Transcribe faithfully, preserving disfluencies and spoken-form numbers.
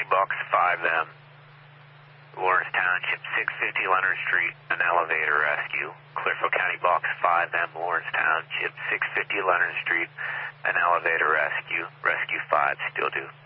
County Box five M, Lawrence Township, six fifty Leonard Street, an elevator rescue. Clearfield County Box five M, Lawrence Township, six fifty Leonard Street, an elevator rescue. Rescue five, still due.